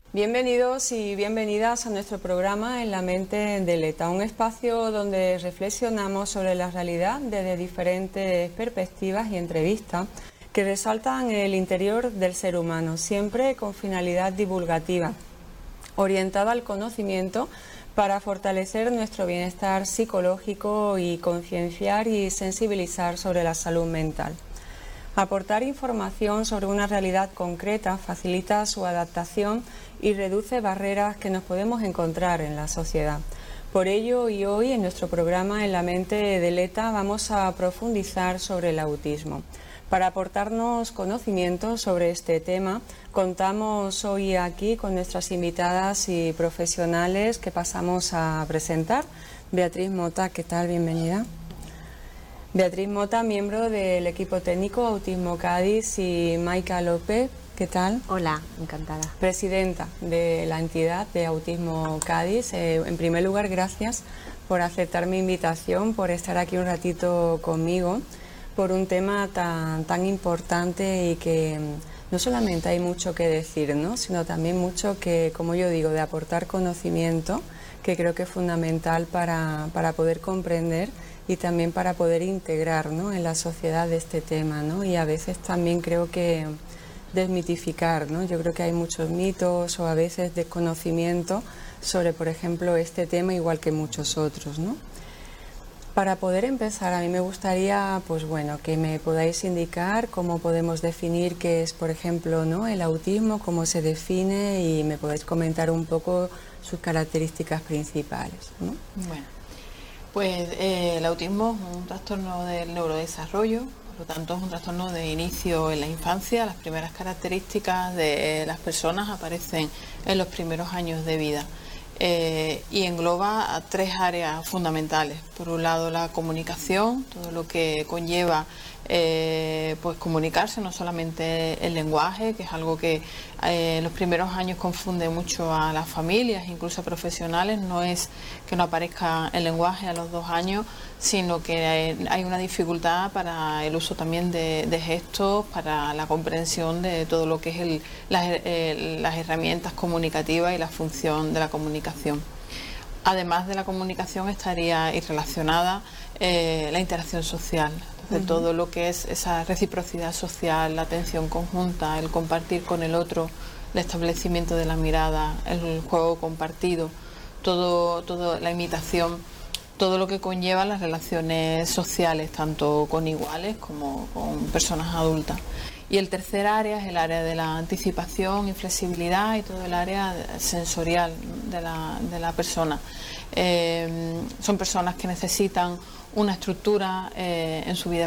Bienvenidos y bienvenidas a nuestro programa En la mente del ETA, un espacio donde reflexionamos sobre la realidad desde diferentes perspectivas y entrevistas que resaltan el interior del ser humano, siempre con finalidad divulgativa, orientada al conocimiento para fortalecer nuestro bienestar psicológico y concienciar y sensibilizar sobre la salud mental. Aportar información sobre una realidad concreta facilita su adaptación y reduce barreras que nos podemos encontrar en la sociedad. Por ello, y hoy en nuestro programa En la mente del ETA vamos a profundizar sobre el autismo. Para aportarnos conocimiento sobre este tema, contamos hoy aquí con nuestras invitadas y profesionales que pasamos a presentar. Beatriz Mota, ¿qué tal? Bienvenida. Beatriz Mota, miembro del equipo técnico Autismo Cádiz, y Maika López, ¿qué tal? Hola, encantada. Presidenta de la entidad de Autismo Cádiz. En primer lugar, gracias por aceptar mi invitación, por estar aquí un ratito conmigo, por un tema tan importante y que no solamente hay mucho que decir, ¿no?, sino también mucho que, como yo digo, de aportar conocimiento, que creo que es fundamental para poder comprender y también para poder integrar, ¿no?, en la sociedad este tema, ¿no? Y a veces también creo que desmitificar, ¿no? Yo creo que hay muchos mitos o a veces desconocimiento sobre, por ejemplo, este tema, igual que muchos otros, ¿no? Para poder empezar, a mí me gustaría, pues bueno, que me podáis indicar cómo podemos definir qué es, por ejemplo, ¿no?, el autismo, cómo se define, y me podéis comentar un poco sus características principales, ¿no? Bueno, pues el autismo es un trastorno del neurodesarrollo, por lo tanto es un trastorno de inicio en la infancia. Las primeras características de las personas aparecen en los primeros años de vida y engloba a tres áreas fundamentales. Por un lado, la comunicación, todo lo que conlleva pues comunicarse, no solamente el lenguaje, que es algo que en los primeros años confunde mucho a las familias, incluso a profesionales. No es que no aparezca el lenguaje a los 2 años, sino que hay una dificultad para el uso también de gestos, para la comprensión de todo lo que es las herramientas comunicativas y la función de la comunicación. Además de la comunicación estaría relacionada la interacción social, de todo lo que es esa reciprocidad social, la atención conjunta, el compartir con el otro, el establecimiento de la mirada, el juego compartido, todo la imitación, todo lo que conlleva las relaciones sociales, tanto con iguales como con personas adultas. Y el tercer área es el área de la anticipación y flexibilidad y todo el área sensorial de la persona. Son personas que necesitan una estructura en su vida